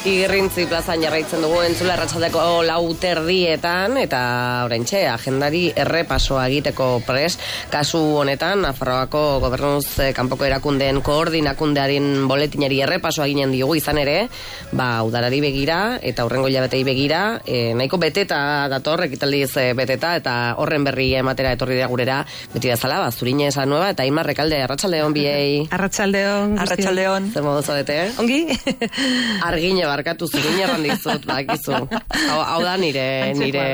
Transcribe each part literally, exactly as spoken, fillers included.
Igirrintzi plazan jarraitzen dugu entzule arratsaldeko lau terdietan eta oraintxe agendari errepasoa egiteko pres. Kasu honetan Nafarroako Gobernuz kanpoko erakundeen koordinakundearen boletinari errepasoa ginen diogu, izan ere, ba udalari begira eta hurrengo hilabetei begira, e, nahiko beteta dator, ekitaldiz beteta, eta horren berri ematera etorri da gurera beti bezala, ba Zurine esa nueva eta Imar Rekalde. Arratsaldeon biei. Arratsaldeon. Arratsaldeon. Zer modu zaudete? Ongi? Argine barkatu Zurine erran dizut, bakizu. Hau, hau da nire, nire...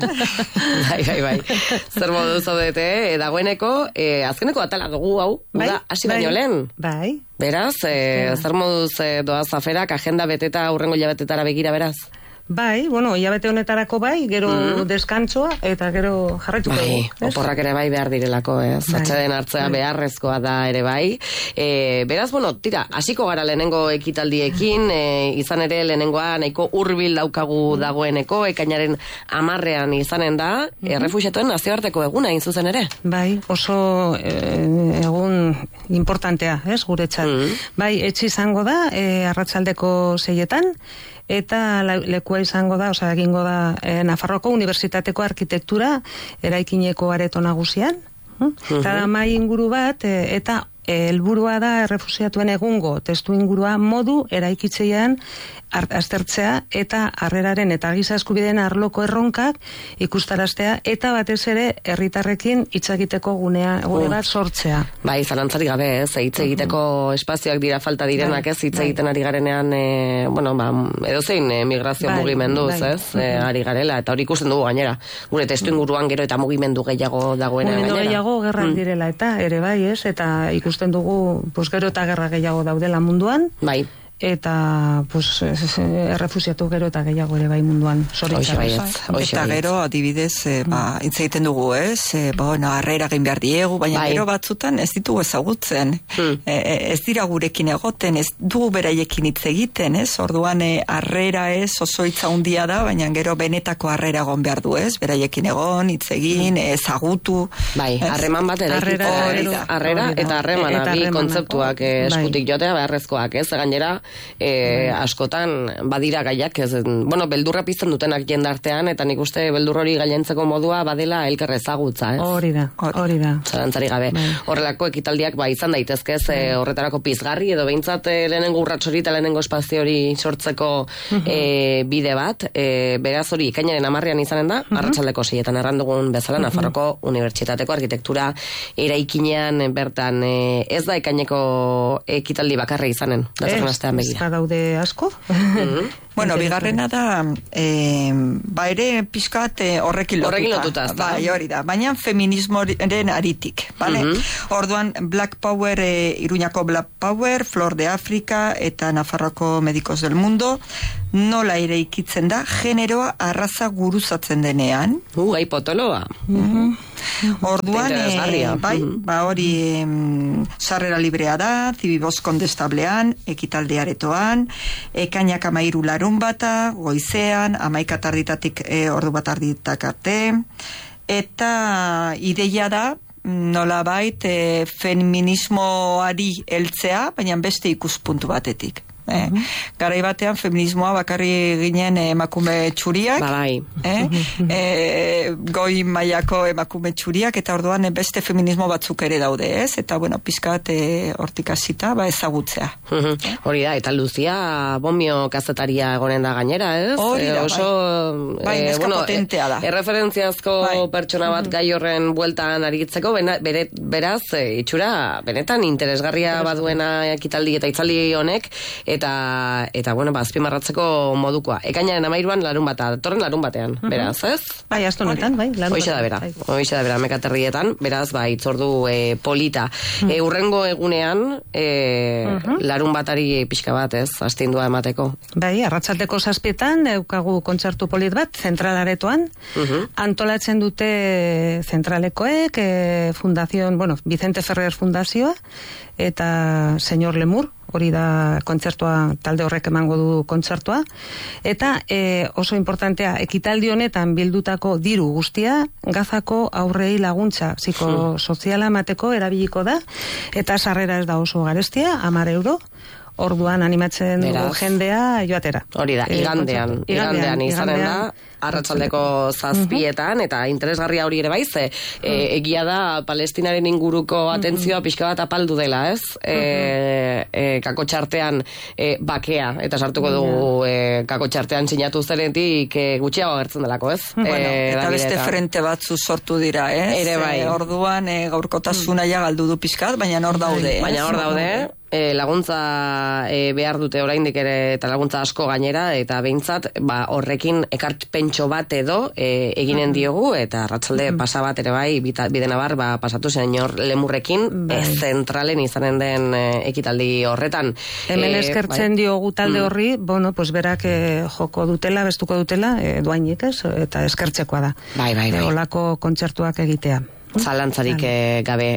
bai, bai, bai. Zer modu zaudete, e, dagoeneko, e, azkeneko atala dugu, hau, bai, uda, hasi baino bai, lehen. Bai. Beraz, e, zer moduz e, doaz aferak, agenda beteta aurrengo hilabetetara begira, beraz? Bai, bueno, hilabete honetarako bai, gero mm. deskantsoa, eta gero jarraituko bai, dugu. Oporrak ere bai behar direlako, ez? Bai. Atxeden hartzea bai. Beharrezkoa da ere bai. E, beraz, bueno, tira, hasiko gara lehenengo ekitaldiekin, e, izan ere lehenengoa nahiko hurbil daukagu dagoeneko, ekainaren amarrean izanen da, mm-hmm. errefuxiatuen nazioarteko eguna, hain zuzen ere. Bai, oso e, egun importantea, ez, guretzat. Mm. Bai, etxe izango da, e, arratsaldeko seietan, eta lekua izango da, osea, egingo da e, Nafarroako Unibertsitateko Arkitektura eraikineko areto nagusian. Uh-huh. Eta da mai inguru bat, e, eta helburua da errefuxiatuen egungo testu ingurua modu eraikitzean aztertzea eta harreraren eta giza eskubideen arloko erronkak ikustaraztea eta batez ere herritarrekin hitz egiteko gunea gune bat sortzea. Bai, zalantzari gabe, ez, hitz egiteko uh-huh. espazioak dira falta direnak, ez, hitz egiten ari garenean, e, bueno, ba, edozein e, migrazio bai, mugimenduz, bai. Ez, uh-huh. e, ari garela, eta hori ikusten dugu gainera, gure testu inguruan gero eta mugimendu gehiago dagoena gainera. Mugimendu gehiago gerrak mm. direla eta ere bai, ez, eta ikusten dugu, pues, gero eta gerra gehiago daudela munduan. Bai. Eta pues errefusiatu gero eta gehiago ere bai munduan zoritxarrez. Eta gero adibidez e, ba, hitz egiten dugu, ez? E, ba, bueno, harrera egin behar diegu, baina bai. Gero batzutan ez ditugu ezagutzen. Hmm. E, ez dira gurekin egoten, ez dugu beraiekin hitz egiten, ez? Orduan e, harrera ez oso hitza handia da, baina gero benetako harrera egon behar du, ez? Beraiekin egon, hitz egin, hmm. ezagutu. Bai, harreman bat ere harrera eta harremana, bi kontzeptuak eskutik jotea beharrezkoak, ez? Gainera E, askotan badira gaiak, ez, bueno, beldurra pizten dutenak jendartean, eta nik uste beldur hori gailentzeko modua badela elkar ezagutza, ez? Hori da, hori da. Zalantzari gabe. Bai. Horrelako ekitaldiak ba izan daitezke, e, horretarako pizgarri, edo behintzat e, lehenengo urratxori eta lehenengo espazio hori sortzeko uh-huh. e, bide bat, e, beraz hori ikainaren amarrean izanen da, uh-huh. arratsaldeko seietan errandugun bezala, uh-huh. Nafarroko Unibertsitateko Arkitektura eraikinean bertan, e, ez da ikaineko ekitaldi bakarra izanen, datorren astean begira. Daude asko. Mm-hmm. Bueno, bigarrena da, eh, ba ere pixkat horrekin lotuta. Horrekin lotuta, ez da. Bai, hori da. Baina feminismoren aritik, bale? Mm-hmm. Orduan, Black Power, e, Iruñako Black Power, Flor de Afrika eta Nafarroko Medicos del Mundo, nola ere ikitzen da, generoa arraza guruzatzen denean. Uh, gai potoloa. Mm-hmm. Orduan, e, bai, ba hori em, sarrera librea da, Zibibos kondestablean, ekitaldearetoan, ekainak amairu larun bata, goizean, amaika tarditatik e, ordu bat arditak arte, eta ideia da, nola bait, e, feminismoari heltzea, baina beste ikuspuntu batetik. Eh, uh-huh. Garai batean feminismoa bakarri ginen emakume txuriak, ba, bai. eh, eh, goi mailako emakume txuriak, eta orduan beste feminismo batzuk ere daude, ez? Eta bueno, pizkat eh, hortik hasita ba ezagutzea. Uh-huh. eh? Hori da, eta Lucia Bomio kazetaria egonen da gainera, ez? Hori da, eh, oso, bai, eh, neska bueno, potentea da. Erreferentziazko bai. Pertsona bat uh-huh. gai horren bueltan aritzeko, bena, bere, beraz, e, itxura, benetan interesgarria baduena ekitaldi eta itzaldi honek, eta eta bueno, ba azpimarratzeko modukoa. Ekainaren hamairuan larun bata, datorren larun batean, uh-huh. beraz, ez? Bai, aste honetan, bai, larun. Hoixe da bera. Hoixe da bera mekaterrietan, beraz, ba itzordu e, polita. Uh-huh. E, urrengo egunean, e, uh-huh. larun batari pixka bat, ez? Astindua emateko. Bai, arratsaldeko zazpietan daukagu kontzertu polit bat zentralaretoan. Uh-huh. Antolatzen dute zentralekoek, e, fundazion, bueno, Vicente Ferrer Fundazioa eta Señor Lemur, hori da kontzertua, talde horrek emango du kontzertua, eta e, oso importantea, ekitaldi honetan bildutako diru guztia, Gazako aurrei laguntza psikosoziala emateko erabiliko da, eta sarrera ez da oso garestia, hamar euro, orduan animatzen dugu jendea joatera. Hori da, igandean, igandean izanen da, arratsaldeko zazpietan, eta interesgarria hori ere baiz, e, egia da Palestinaren inguruko atentzioa pixka bat apaldu dela, ez? E, e, kakotxartean e, bakea, eta sartuko dugu e, kakotxartean sinatu zenetik e, gutxiago agertzen delako, ez? Bueno, e, eta beste eta... frente batzu sortu dira, ez? Ere bai. E, orduan e, gaurkotasuna ja galdu du pixkat, baina hor daude, ez? Baina hor daude, E, laguntza e, behar dute oraindik ere eta laguntza asko gainera eta behintzat ba, horrekin ekartpentxo bat edo e, eginen diogu eta arratsalde pasa bat ere bai bita, bidena bar ba, pasatu zen hor lemurrekin e, zentralen izanen den e, ekitaldi horretan. Hemen eskertzen bai. diogu talde horri, bueno, pues berak e, joko dutela, bestuko dutela, e, duainik ez, eta eskertzekoa da. Bai, bai, bai. E, olako kontzertuak egitea. Zalantzarik e, gabe.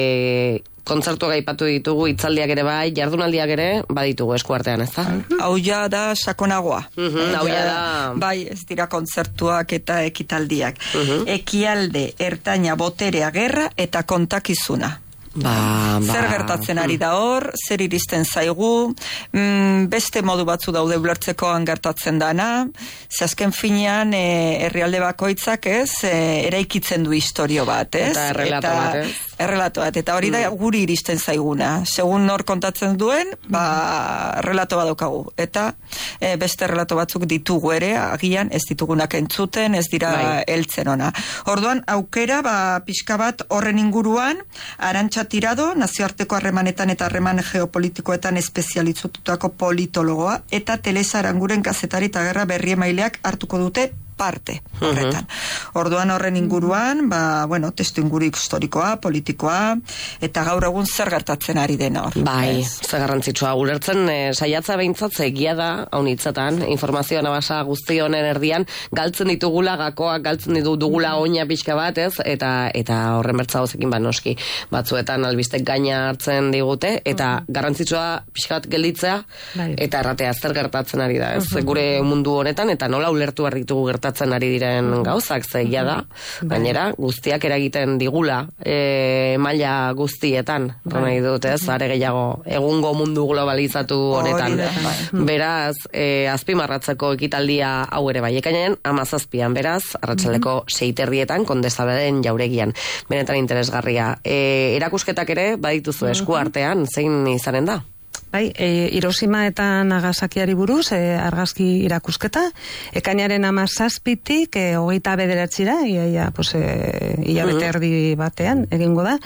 E, kontzertuak aipatu ditugu, hitzaldiak ere bai, jardunaldiak ere baditugu eskuartean, ez da? Hau ja da sakonagoa. Hau ja da... Bai, ez dira kontzertuak eta ekitaldiak. Uh-huh. Ekialde, ertaina, boterea, gerra eta kontakizuna. Ba, ba. Zer gertatzen ari da hor, zer iristen zaigu, mm, beste modu batzu daude ulertzekoan gertatzen dana, ze azken finean e, herrialde bakoitzak ez, e, eraikitzen du historio bat, ez? Eta errelato eta, bat, ez? Errelato bat, eta hori da guri iristen zaiguna. Segun nor kontatzen duen, ba, errelato bat daukagu. Eta e, beste errelato batzuk ditugu ere, agian ez ditugunak entzuten, ez dira bai. Heltzen ona. Orduan, aukera, ba, pixka bat horren inguruan, Arantxa Tirado, nazioarteko harremanetan eta harreman geopolitikoetan espezializatutako politologoa, eta Telesa Aranguren kazetari eta gerra berri emaileak hartuko dute parte horretan. Uh-huh. Orduan horren inguruan, ba, bueno, testu inguru historikoa, politikoa, eta gaur egun zer gertatzen ari dena hor. Bai, zer garrantzitsua ulertzen, e, saiatza behintzat egia da, haunitzatan, informazioa nabasa guzti honen erdian, galtzen ditugula gakoak, galtzen ditu dugula oina pixka bat, ez, eta eta horren bertza gozekin ba noski, batzuetan albistek gaina hartzen digute, eta uh-huh. garrantzitsua pixka bat gelditzea, bai. Eta erratea zer gertatzen ari da, ez, uh-huh. gure mundu honetan, eta nola ulertu behar ditugu gertatzen ari diren gauzak, zegia da, gainera, guztiak eragiten digula e, maila guztietan, nahi dut, ez, are gehiago egungo mundu globalizatu honetan. Beraz, e, azpimarratzeko ekitaldia hau ere bai, ekainen amazazpian, beraz, arratsaldeko seiterrietan, Kondesableen jauregian, benetan interesgarria. E, erakusketak ere, badituzu esku artean, zein izanen da? Bai, e, Hiroshima eta Nagasakiari buruz, e, argazki irakusketa, ekainaren amazazpitik, e, hogeita bederatzira, ia, ia, pues, e, ia bete erdi batean, egingo da.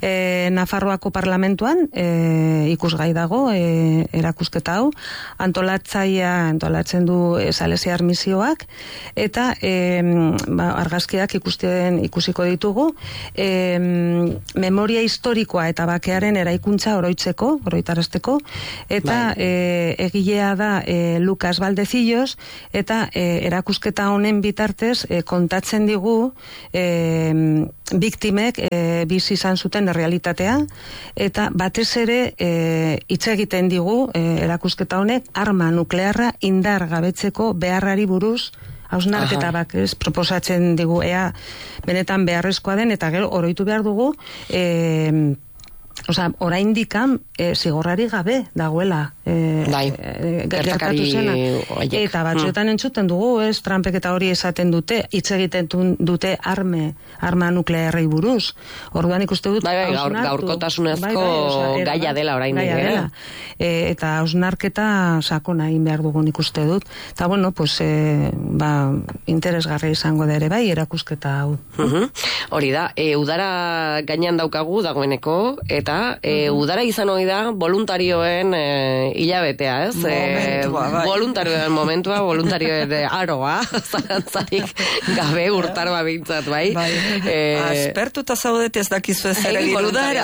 E, Nafarroako parlamentuan, e, ikusgai dago, e, erakusketa hau, antolatzaia, antolatzen du e, Salesiar misioak, eta e, ba, argazkiak ikusten ikusiko ditugu, e, memoria historikoa eta bakearen eraikuntza oroitzeko, oroitarazteko, eta e, egilea da e, Lucas Valdecillos, eta e, erakusketa honen bitartez e, kontatzen digu e, biktimek e, bizi izan zuten errealitatea, eta batez ere e, hitz egiten digu e, erakusketa honek arma nuklearra indar gabetzeko beharrari buruz hausnarketa bak, ez, proposatzen digu, ea benetan beharrezkoa den, eta gero oroitu behar dugu e, Osa, oraindikan e, zigorrari gabe dagoela e, bai, e, gertatu zena. Eta batzuetan hmm. entzuten dugu, ez, Trumpek eta hori esaten dute, hitz egiten dute arme, arma nuklearrei buruz. Orduan ikuste dut, bai, bai, gaur, gaurkotasunezko bai, bai, oza, era, gaia dela oraindik. Gaia dela. E, eta hausnarketa sakona egin behar dugun ikuste dut. Eta bueno, pues, e, ba, interesgarri izango da ere bai, erakusketa hau. Uh-huh. Hori da, e, udara gainean daukagu dagoeneko, eta e, udara izan hori da voluntarioen e, hilabetea, ez? Momentua, bai. Voluntarioen momentua, voluntarioen aroa, zarantzarik gabe urtaroa bintzat, bai? bai. E, Aspertuta zaudet ez dakizu ez ere udara.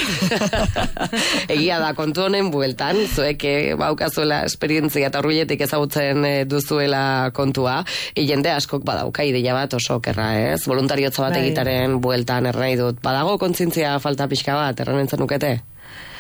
Egia da, kontu honen bueltan, zuek baukazuela esperientzia eta hurbiletik ezagutzen duzuela kontua, jende askok badauka ideia bat oso kerra, ez? Voluntariotza bat bai. Egitaren bueltan errai dut. Badago kontzientzia falta pixka bat, erran entzan nukete?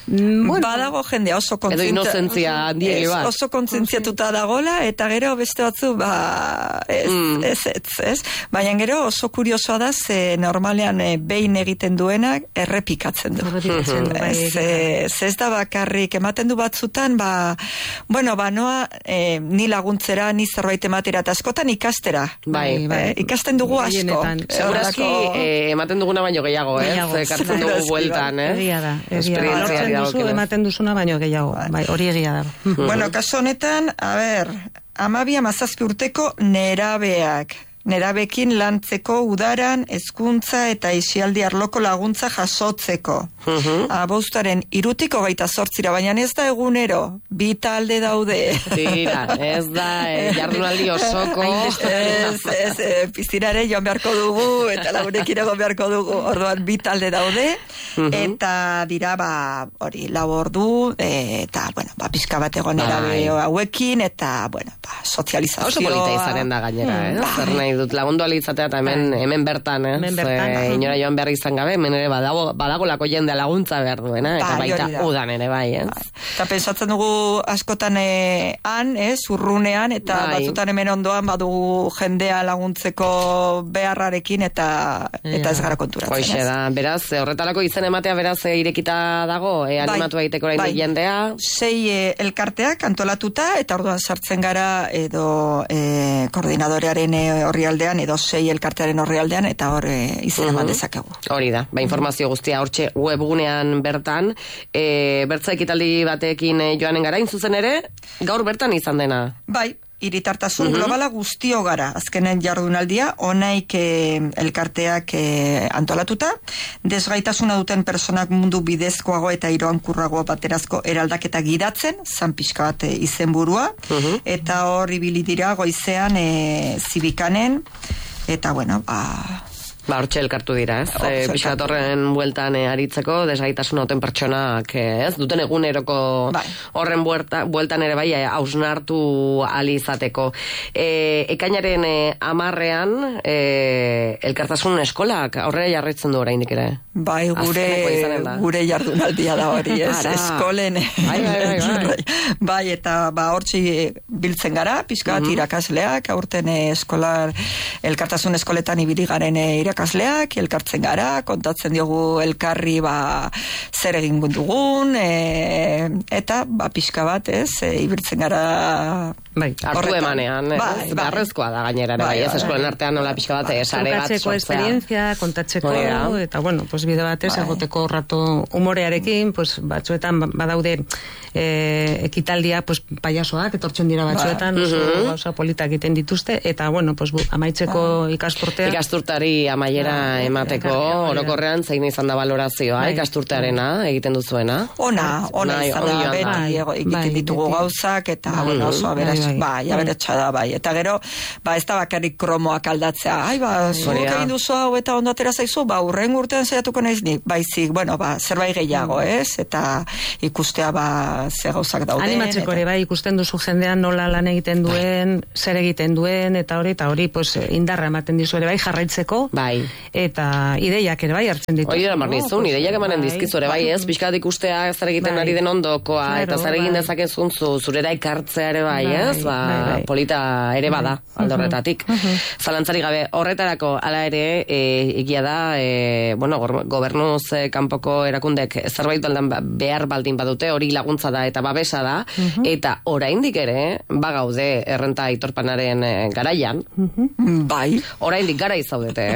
Bueno, badago jendea oso kontzientzia. Edo inozentzia handiegi bat. Oso kontzientziatuta dagola, eta gero beste batzu, ba, ez, mm. ez, ez, ez. Baina gero oso kuriosoa da, ze normalean e, behin egiten duenak errepikatzen du. Errepikatzen du, bai. Ez, ez da bakarrik, ematen du batzutan, ba, bueno, ba, noa, e, ni laguntzera, ni zerbait ematera, eta askotan ikastera. Bai, bai. E, ikasten dugu asko. Segurazki, eh, ematen duguna baino gehiago, eh? Ekartzen dugu bueltan, eh? Egia da, egia da. Duzu, ematen duzuna baino gehiago, bai, hori egia da. Bueno, kaso honetan, a ber, amabi amazazpi urteko nerabeak. Nerabekin lantzeko udaran, hezkuntza eta isialdi arloko laguntza jasotzeko. Uh-huh. Abuztuaren irutik hogeita zortzira, baina ez da egunero, bi talde daude. Tira, ez da, eh, jardunaldi osoko. ez, ez, eh, piztinare joan beharko dugu, eta lagunekin egon beharko dugu, orduan bi talde daude, uh-huh. eta dira, ba, hori, lau ordu, eh, eta, bueno, ba, pizka bat egon nerabe hauekin, eta, bueno, ba, sozializazioa. Oso polita izanen da gainera, eh? Ba, zer nahi dut lagundu alizatea eta hemen, hemen bertan, eh? Hemen bertan. Ze, inora joan behar izan gabe, hemen ere badago, badagolako jende laguntza behar duena, eta bai, baita udan ere, bai, eh? Bai. Eta pensatzen dugu askotan eh, han, eh, zurrunean, eta bai. Batzutan hemen ondoan badugu jendea laguntzeko beharrarekin, eta eta ez gara konturatzen. Hoixe da, beraz, horretarako izen ematea beraz irekita dago, eh, animatu bai, egiteko orain bai. Jendea. Sei eh, elkarteak antolatuta, eta orduan sartzen gara edo eh, koordinadorearen eh, horri aldean, edo sei elkartearen horri aldean, eta hor e, izan eman dezakegu. Hori da, ba, informazio guztia hortxe webgunean bertan, e, bertza ekitaldi batekin e, joanen gara, zuzen ere, gaur bertan izan dena. Bai, hiritartasun uh-huh. globala guztio gara, azkenen jardunaldia, onaik e, elkarteak e, antolatuta, desgaitasuna duten personak mundu bidezkoago eta iroankurrago baterazko eraldaketa gidatzen, zan pixka bat e, izenburua, uh-huh. eta hor ibili dira goizean e, zibikanen, eta bueno, ba... Ba, hortxe elkartu dira, ez? E, Pixkat horren bueltan e, aritzeko, desgaitasun hauten pertsonak, ez? Duten eguneroko bai. Horren buelta, bueltan ere bai, hausnartu alizateko. E, ekainaren e, amarrean, e, elkartasun eskolak, horre jarraitzen du oraindik ere? Bai, gure, gure jardunaldia da hori, ez? Eskolen. Bai, bai, bai, bai. Bai, eta ba, hortxe biltzen gara, pixkat mm-hmm. irakasleak, aurten eskolar, elkartasun eskoletan ibili garen irakasleak, irakasleak, elkartzen gara, kontatzen diogu elkarri ba, zer egin dugun, e, eta ba, pixka bat, ez, e, ibiltzen gara... Bai, hartu emanean, bai, bai. Arrezkoa da gainera, bai, bai, ez eskolen artean nola pixka bat, bai. Sare bat sortzea. Kontatzeko esperientzia, kontatzeko, eta bueno, pues bide batez, bai. Egoteko rato humorearekin, pues batzuetan badaude e, ekitaldia, pues payasoak, etortzen dira batzuetan, bai. Oso uh-huh. gauza politak egiten dituzte, eta bueno, pues bu, amaitzeko bai. Ikasturtea. Ikasturtari amaiera bai. Emateko, bai. Orokorrean zein izan da valorazioa, bai. Ikasturtearena, egiten duzuena. Ona, ona izan da, beti egiten ditugu gauzak, eta bueno, oso aberaz. Bai, aberatsa da, bai. Eta gero, ba, ez da bakarrik kromoak aldatzea. Ai, ba, zuek egin duzu hau eta ondo atera zaizu, ba, urren urtean saiatuko naiz nik. Baizik, bueno, ba, zerbait gehiago, ez? Eta ikustea, ba, ze gauzak dauden. Animatzeko ere, bai, ikusten duzu jendean nola lan egiten duen, bai. Zer egiten duen, eta hori, eta hori, pues, indarra ematen dizu ere, bai, jarraitzeko. Bai. Eta ideiak ere, bai, hartzen ditu. Hori da, marnizun, ideiak emanen bai. Dizkizu ere, bai, ez? Piskat ikustea zer egiten bai. Ari den ondokoa, claro, eta zer egin dezakezun zu, zurera ikartzea ere, bai, ez? Ba, bai, bai. Polita ere bada, aldorretatik. Uh-huh. Zalantzari gabe, horretarako, ala ere, e, egia da, e, bueno, gobernuz e, kanpoko erakundek zerbait baldan behar baldin badute, hori laguntza da eta babesa da, uh-huh. Eta oraindik ere, bagaude errenta aitorpanaren e, garaian, uh-huh. Bai, oraindik gara izaudete,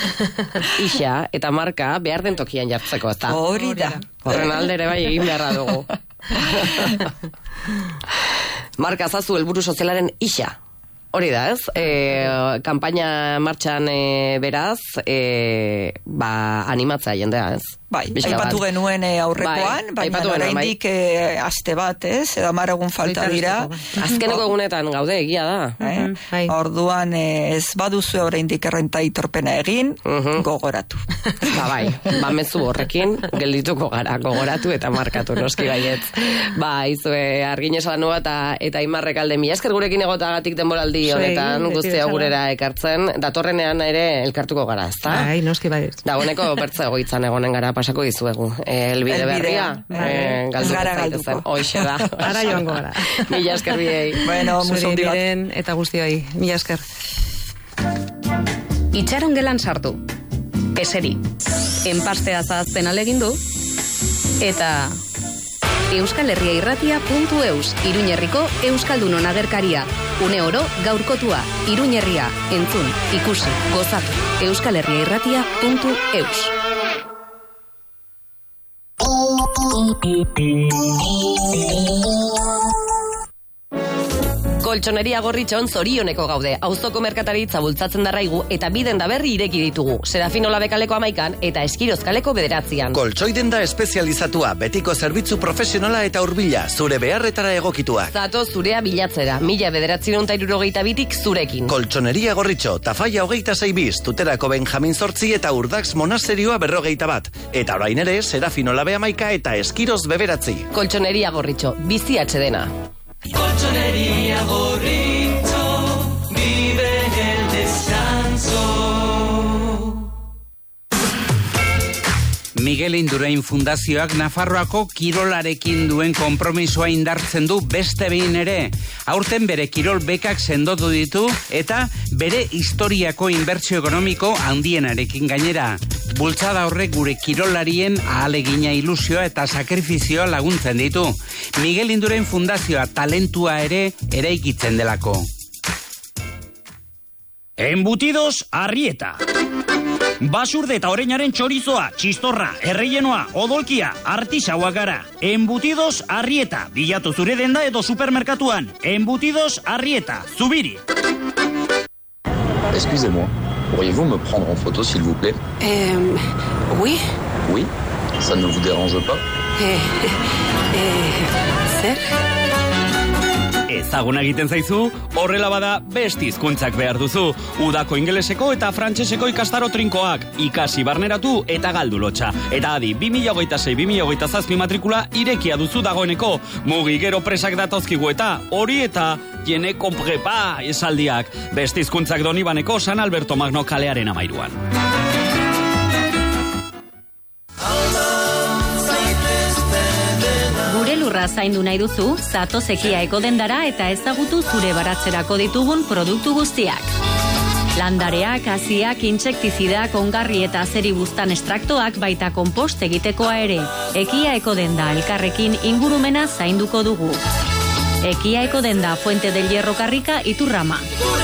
eh? Ixa eta marka behar den tokian jartzeko, ez da? Hori da. Horren aldere bai egin beharra dugu. Marka zazu helburu sozialaren isa. Hori da, ez? E, kanpaina martxan e, beraz, e, ba, animatza jendea, ez? Bai, aipatu genuen aurrekoan, bai, baina oraindik bai. e, aste bat, ez? Edo hamar egun falta dira. Azkeneko egunetan gaude, egia da. Eh? Uh-huh. Orduan e, ez baduzu oraindik errenta aitorpena egin, uh-huh. Gogoratu. Ba, bai, ba, mezu horrekin, geldituko gara, gogoratu eta markatu, noski baietz. Ba, izue, argin esalanua eta, eta imarrek alde mila esker gurekin egotagatik denboraldi honetan, guztia gurera ekartzen, datorrenean ere elkartuko gara, ezta? Bai, noski baietz. Dagoeneko bertze egoitzan egonen gara pasako dizuegu. Elbide berria. Galdu zaitezen. Hoxe da. Ara joango gara. Mila esker biei. Bueno, zuri biren eta guztioi. Mila esker. Itxaron gelan sartu. Eseri. Enpastea zahazten alegindu. Eta Euskal Herria Irratia puntu eus, Iruñerriko Euskaldunon agerkaria. Une oro gaurkotua, Iruñerria, entzun, ikusi, gozatu. Euskal Herria Irratia puntu eus. Koltsoneria Gorritxon zorioneko gaude. Auzoko merkataritza bultzatzen darraigu eta biden da berri ireki ditugu. Serafino Labekaleko amaikan eta Eskirozkaleko bederatzian. Koltsoiden da espezializatua, betiko zerbitzu profesionala eta hurbila, zure beharretara egokituak. Zato zurea bilatzera, mila bederatzen unta irurogeita bitik zurekin. Koltsoneria Gorritxo, Tafaia hogeita zeibiz, Tuterako Benjamin Zortzi eta Urdax monasterioa berrogeita bat. Eta orain ere, Serafino Labe amaika eta Eskiroz beberatzi. Koltsoneria Gorritxo, bizi atxedena. Colchonería Gorritxo, vive el descanso. Miguel Indurain Fundazioak Nafarroako kirolarekin duen konpromisoa indartzen du beste behin ere. Aurten bere kirol bekak sendotu ditu eta bere historiako inbertsio ekonomiko handienarekin gainera. Bultzada horrek gure kirolarien ahalegina, ilusioa eta sakrifizioa laguntzen ditu. Miguel Indurain Fundazioa talentua ere eraikitzen delako. Embutidos Arrieta. Basurde eta oreinaren txorizoa, txistorra, erreienoa, odolkia, artisauak gara. Embutidos Arrieta. Bilatu zure denda edo supermerkatuan. Embutidos Arrieta. Zubiri. Excusez-moi, pourriez-vous me prendre en photo, s'il vous plaît? Euh, oui. Oui? Ça ne vous dérange pas? Eh, eh, zer? Ezaguna egiten zaizu, horrela bada beste hizkuntzak behar duzu. Udako ingeleseko eta frantseseko ikastaro trinkoak, ikasi barneratu eta galdu lotxa. Eta adi, bi mila hogeita sei bi mila hogeita zazpi matrikula irekia duzu dagoeneko. Mugi gero presak datozkigu eta hori eta jene komprepa esaldiak. Beste hizkuntzak Donibaneko San Alberto Magno kalearen amairuan. Lurra zaindu nahi duzu, zato zekiaeko dendara eta ezagutu zure baratzerako ditugun produktu guztiak. Landareak, haziak, intsektizidak, ongarri eta azeri buztan estraktoak baita konpost egitekoa ere. Ekiaeko denda elkarrekin ingurumena zainduko dugu. Ekiaeko denda Fuente del Hierro Karrika Iturrama.